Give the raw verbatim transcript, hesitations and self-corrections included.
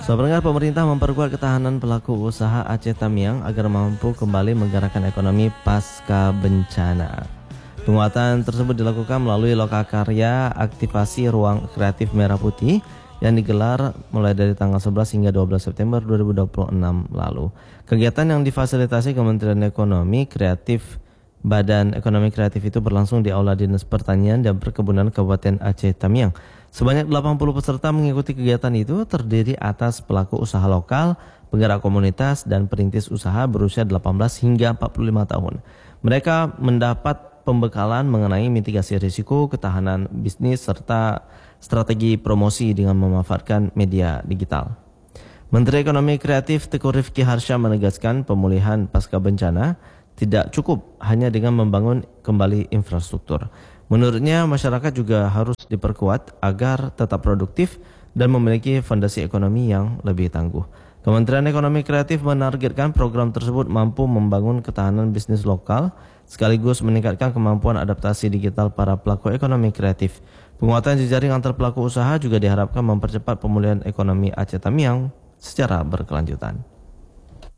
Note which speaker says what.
Speaker 1: Saudara, pemerintah memperkuat ketahanan pelaku usaha Aceh Tamiang agar mampu kembali menggerakkan ekonomi pasca bencana. Penguatan tersebut dilakukan melalui Lokakarya Aktivasi Ruang Kreatif Merah Putih yang digelar mulai dari tanggal sebelas hingga dua belas September dua ribu dua puluh enam lalu. Kegiatan yang difasilitasi Kementerian Ekonomi Kreatif Badan Ekonomi Kreatif itu berlangsung di Aula Dinas Pertanian dan Perkebunan Kabupaten Aceh Tamiang. Sebanyak delapan puluh peserta mengikuti kegiatan itu, terdiri atas pelaku usaha lokal, penggerak komunitas, dan perintis usaha berusia delapan belas hingga empat puluh lima tahun. Mereka mendapat pembekalan mengenai mitigasi risiko, ketahanan bisnis, serta strategi promosi dengan memanfaatkan media digital. Menteri Ekonomi Kreatif Teuku Rifki Harsha menegaskan pemulihan pasca bencana tidak cukup hanya dengan membangun kembali infrastruktur. Menurutnya, masyarakat juga harus diperkuat agar tetap produktif dan memiliki fondasi ekonomi yang lebih tangguh. Kementerian Ekonomi Kreatif menargetkan program tersebut mampu membangun ketahanan bisnis lokal sekaligus meningkatkan kemampuan adaptasi digital para pelaku ekonomi kreatif. Penguatan jejaring antar pelaku usaha juga diharapkan mempercepat pemulihan ekonomi Aceh Tamiang secara berkelanjutan.